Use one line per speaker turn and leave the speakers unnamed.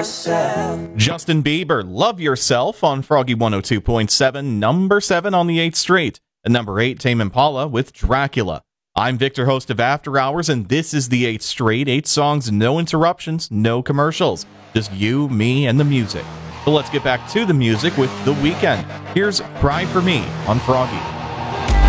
yourself.
Justin Bieber, Love Yourself on Froggy 102.7, number 7 on the 8th Straight. And number 8, Tame Impala with Dracula. I'm Victor, host of After Hours, and this is the 8th Straight. 8 songs, no interruptions, no commercials. Just you, me, and the music. So let's get back to the music with The Weeknd. Here's Cry For Me on Froggy.